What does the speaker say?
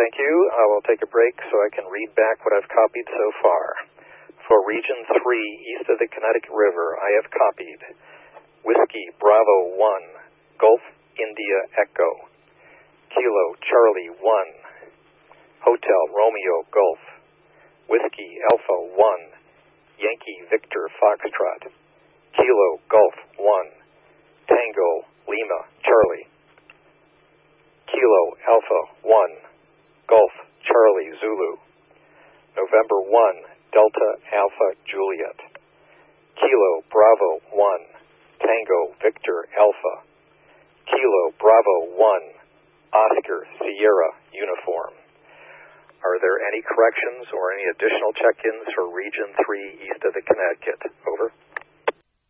thank you. I will take a break so I can read back what I've copied so far. For Region 3, east of the Connecticut River, I have copied Whiskey Bravo 1, Golf India Echo, Kilo Charlie 1, Hotel Romeo Golf, Whiskey Alpha 1, Yankee Victor Foxtrot, Kilo Golf 1, Tango Lima Charlie, Kilo Alpha 1, Golf Charlie Zulu, November 1, Delta Alpha Juliet, Kilo Bravo 1, Tango Victor Alpha, Kilo Bravo 1, Oscar Sierra Uniform. Are there any corrections or any additional check-ins for Region 3 east of the Connecticut? Over.